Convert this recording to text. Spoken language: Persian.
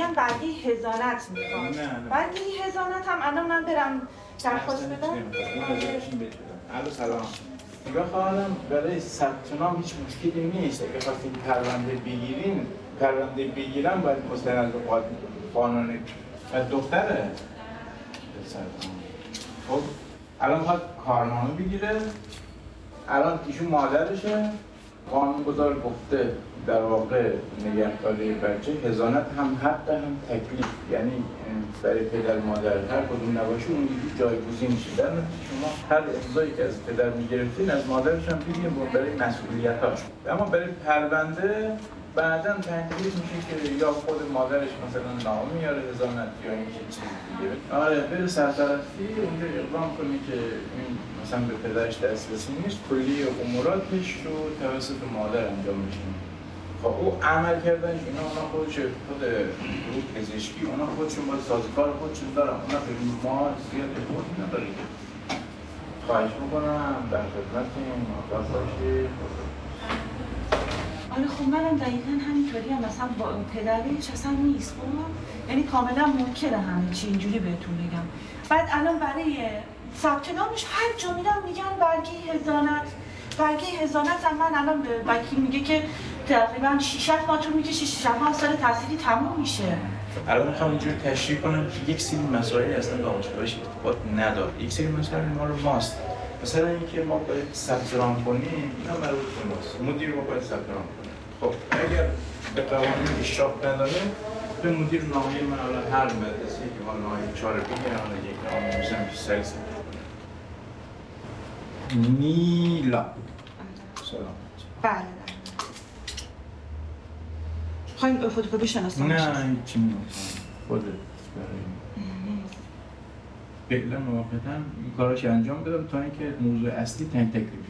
میگن برگه هزانت میخواد. برگه هزانت هم الان من برم درخواست بدم. الو سلام. نگاه خواهرم برای ثبت نام هیچ مشکلی نیست. اگه خواستین پرونده بگیرن باید مستند قانونی دختره. خب الان میخواد کارنامه بگیره. الان ایشون مادرشه. قانونگذار گفته در واقع نگهداری بچه هزانت هم حق هم تکلیف، یعنی برای پدر مادر هر کدوم نباشه اون یکی جایگزین میشه. در نتیجه شما هر امضایی که از پدر میگرفتین از مادرش هم بگیرین برای مسئولیتاش. اما برای پرونده بعداً تحقیق میشه که یا خود مادرش مثلا نامه میاره هزانت یا این چیز دیگه. آره بره سرطرفی اونجا اقدام کنه که این مثلا به پدرش دسترسی نیست، کلیه اموراتش رو توسط مادر انجام میشه. خب او عمل کردنش اینا اونا خود گروه پزشکی اونا خودشون باید سازوکار خودشون دارن، اونا به ما زیاد خود نداره. خواهش میکنم در خدمتتون موفق باشید. آره خب منم دقیقاً همینطوری هم مثلا با پدرش اصلا نیست یعنی کاملا ممکنه همه چی اینجوری بهتون بگم. بعد الان برای ثبت نامش هر جا میرم میگن برگه هزانت هم من الان به وکیل میگه که تقریبا 6 ماه طول میکشه، 6 ماه سال تحصیلی تموم میشه. الان میخوام اینجور تشریح کنم که یک سری مسائل اصلا با آموزشگاهش ارتباط نداره. یک سری مسائل مال ماست. مثلا اینکه ما باید ثبت نام کنیم، اینا مربوط به ماست. مدیر ما باید ثبت نام کنه. خب اگر به قوانین اشراف نداره، به مدیر نامه من هر مدرسه که ما نامه 4 بگیرن یک نامه میزنم که سریع ثبت نیلا. سلام. بله. خواهیم فوتوکپی شناسنامه نه هیچی نمیخوام. خودت فعلا موقتا این کاراش انجام بدم تا اینکه موضوع اصلی تکلیف